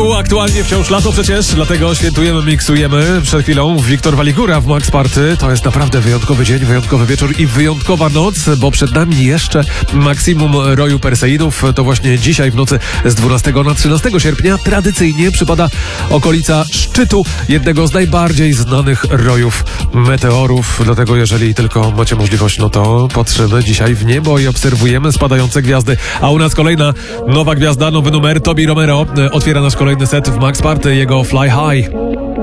roku, aktualnie wciąż lato przecież, dlatego świętujemy, miksujemy. Przed chwilą Wiktor Waligura w Max Party. To jest naprawdę wyjątkowy dzień, wyjątkowy wieczór i wyjątkowa noc, bo przed nami jeszcze maksimum roju Perseidów. To właśnie dzisiaj w nocy z 12 na 13 sierpnia tradycyjnie przypada okolica szczytu jednego z najbardziej znanych rojów meteorów. Dlatego jeżeli tylko macie możliwość, no to patrzymy dzisiaj w niebo i obserwujemy spadające gwiazdy. A u nas kolejna nowa gwiazda, nowy numer. Tobi Romero otwiera nasz kolejny set w Max Party, jego Fly High.